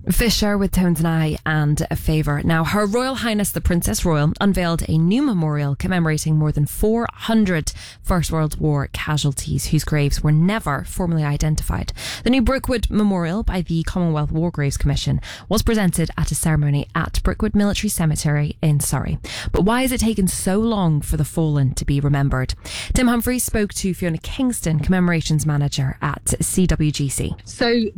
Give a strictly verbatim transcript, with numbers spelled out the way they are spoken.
Fisher with Tones and I and a favour. Now, Her Royal Highness the Princess Royal unveiled a new memorial commemorating more than four hundred First World War casualties whose graves were never formally identified. The new Brookwood Memorial by the Commonwealth War Graves Commission was presented at a ceremony at Brookwood Military Cemetery in Surrey. But why has it taken so long for the fallen to be remembered? Tim Humphreys spoke to Fiona Kingston, Commemorations Manager at C W G C. So